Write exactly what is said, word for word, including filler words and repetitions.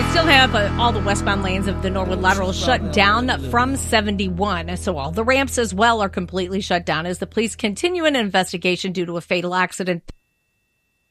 We still have uh, all the westbound lanes of the Norwood Lateral shut down from seventy-one. So all the ramps as well are completely shut down as the police continue an investigation due to a fatal accident.